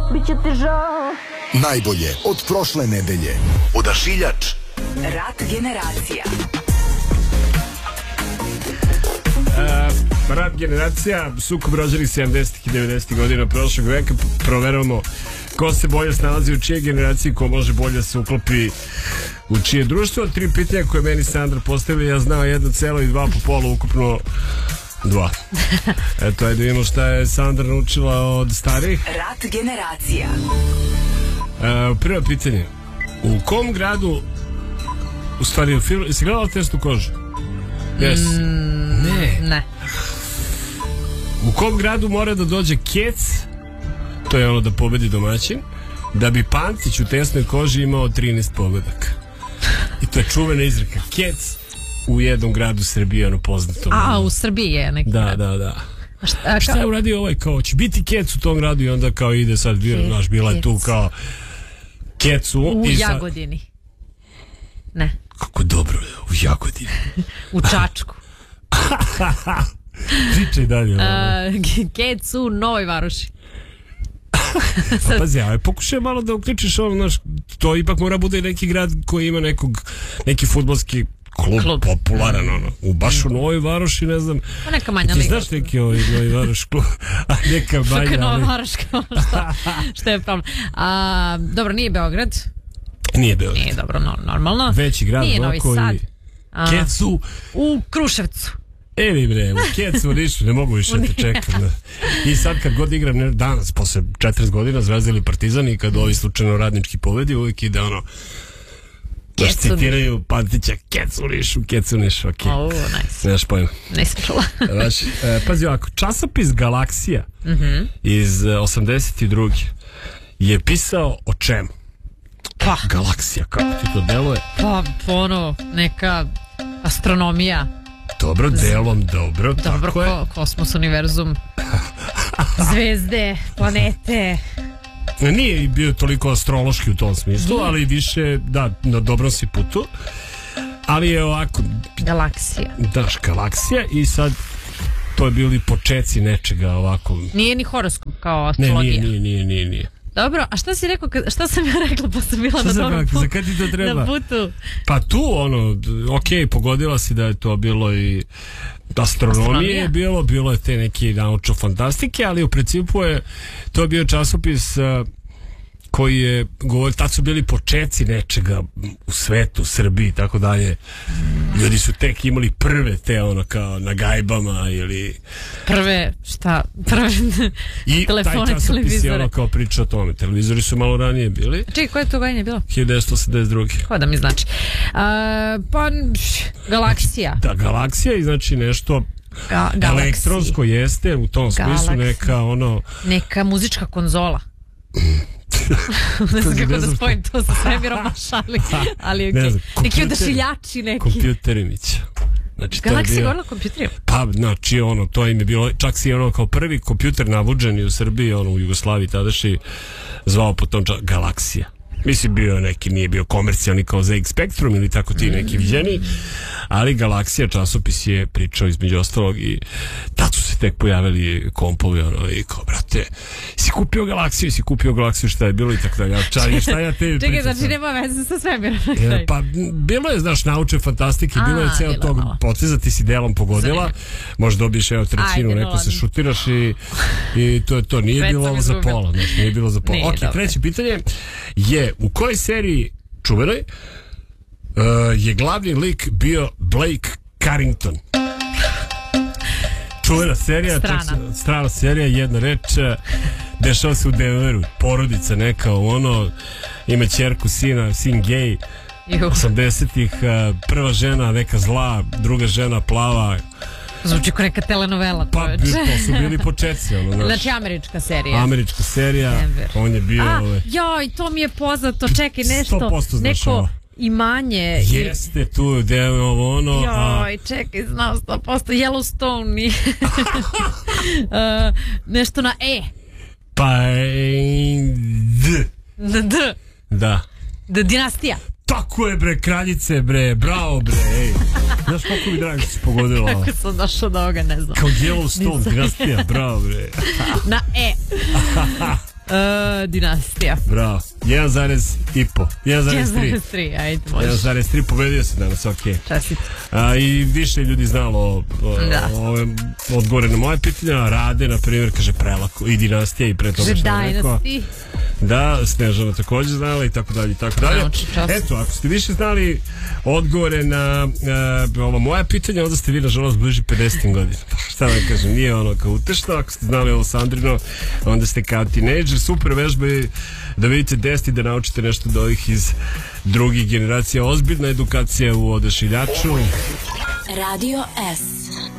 biće ti žao. Najbolje od prošle nedelje. Odašiljač. Rat generacija. Rat generacija, sukob rođenih 70. i 90. godina prošlog veka. Proveravamo ko se bolje snalazi u čije generaciji, ko može bolje se uklopi u čije društvo. 3 pitanja koje meni Sandra postavila, ja znao 1 i 2 po polu, ukupno 2. Eto, ajde vidimo šta je Sandra naučila od starih. Rat generacija. Prvo pitanje. U kom gradu, u stvari u filmu, jesi gledala Test u koži? Yes. Ne. U kom gradu mora da dođe kec, to je ono da pobedi domaćin, da bi Pantić u Tesnoj koži imao 13 pogodaka? I to je čuvena izreka. Kec u jednom gradu Srbije, ono poznato. U Srbiji je neki grad. Da. Šta je uradio ovaj, kao će biti kec u tom gradu i onda kao ide sad, bila je tu kao kecu u i Jagodini. Ne. Kako dobro je, u Jagodini. U Čačku. Pričaj dalje. Kec u Novoj Varoši. Pazi, pokušaj malo da uključiš ono, znaš, to ipak mora bude neki grad koji ima neki fudbalski klub popularan, ono, baš u Novoj Varoši, ne znam. Neka manja liga. Ti znaš neki Novi Varoš klub, a neka manja. Što je Nova Varoška, što je problem. Dobro, nije Beograd. Nije Beograd. Nije dobro, normalno. Veći grad. Nije Novi Sad. Kecu. U Kruševcu. Evi bre, u Kecu nišu, ne mogu više da te čekam. I sad kad god igra danas, posle 40 godina, Zvezda ili Partizan, i kad ovi slučajno radnički pobedi, uvijek ide ono, baš citiraju Pantića, Kecu nišu, ok. Nice. Nemaš pojma. Nisam čula. Pazi ovako, časopis Galaksija iz 82. je pisao o čemu? Galaksija, kako ti to deluje? Neka astronomija. Dobro, delom dobro. Dobro, kosmos, univerzum, zvezde, planete. Nije bio toliko astrološki u tom smislu, ali više, da, na dobrom si putu. Ali je ovako... Galaksija. Daš, Galaksija, i sad to je bili počeci nečega ovako. Nije ni horoskop kao astrologija. Nije. Dobro, a šta si rekao, šta sam ja rekla pa sam bila na dobrom putu? Za kad ti to treba? Na putu. Pa tu, pogodila si da je to bilo i astronomije je bilo je te neke naučno fantastike, ali u principu je to bio časopis koji je govorio, tad su bili počeci nečega u svetu, Srbiji i tako dalje. Ljudi su tek imali prve te kao na gajbama ili... Prve i telefone, taj časopis je kao priča o tome. Televizori su malo ranije bili. Čekaj, koje je to godine bilo? 1982. Ko da mi znači? Galaksija. Da, Galaksija i znači nešto elektronsko jeste u tom smislu, neka muzička konzola. Ne znam kako da spojim to sa svemirom, ali okej. Neki odašiljači neki. Kompjuterimić. Galaksija govorila o kompjuterima? Pa, znači, to im je bilo, čak si kao prvi kompjuter navuđen u Srbiji, u Jugoslaviji tadašnji, zvao po tom Galaksija. Mislim, bio neki, nije bio komercijalni kao ZX Spectrum ili tako ti neki viđeni, ali Galaksija časopis je pričao između ostalog i tad su se tek pojavili kompovi, i kao, brate, si kupio Galaksiju, šta je bilo i tako da, šta ja te... Čekaj, znači nema veze sa svemirom. Pa, bilo je, znaš, naučne fantastike, bilo je ceo tog poteza, ti si delom pogodila, možda dobiješ trećinu, neko se šutiraš i to nije bilo ovo za pola, nije bilo za pola. Ok, treće pitanje je, u kojoj seriji čuvenoj je glavni lik bio Blake Carrington? Čuvena serija, strana serija, jedna reč, dešava se u Denveru, porodica neka, ima ćerku, sin gej, 80-ih, prva žena neka zla, druga žena plava. Zvuči kao neka telenovela. Pa, to su bili početci. Znači, američka serija. Denver. On je bio... Joj, to mi je poznato, čekaj, neko imanje. Jeste tu, Joj, čekaj, znam 100%, Yellowstone. Nešto na E. Pa, D. Da. Dinastija. Tako je bre, kraljice bre, bravo bre, ej. Znaš koliko mi drago si pogodila? Kako sam došao do ovoga, ne znam. Kao Yellowstone, dinastija, bravo bre. Na E. Dinastija. Bravo. 1,5. 1,3, ajde, može. 1,3, pobedio se danas, okej. Častit. I više ljudi znalo odgovore na moje pitanja. Rade, na primjer, kaže Prelako i Dinastija i pre toga što je rekao. Da, Snežana također znala i tako dalje i tako dalje. Eto, ako ste više znali odgovore na ova moja pitanja, onda ste vi nažalost bliži 50. godina. Šta da kažem, nije ono kao utešno. Ako ste znali ovo Sandrino, onda ste kao tinejdžer. Super vežbe da vidite desti, da naučite nešto od ovih iz drugih generacija. Ozbiljna edukacija u Odašiljaču. Radio S.